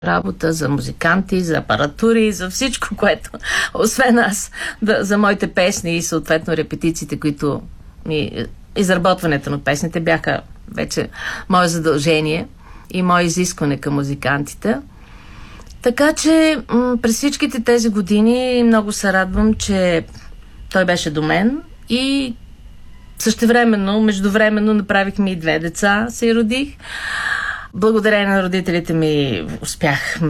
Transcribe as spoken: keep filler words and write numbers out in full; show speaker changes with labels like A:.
A: работа, за музиканти, за апаратури, за всичко, което, освен аз, да, за моите песни и съответно репетициите, които ми, изработването на песните бяха вече мое задължение и мое изискване към музикантите. Така че м- през всичките тези години много се радвам, че той беше до мен и същевременно, междувременно направихме и две деца, се и родих. Благодарение на родителите ми успях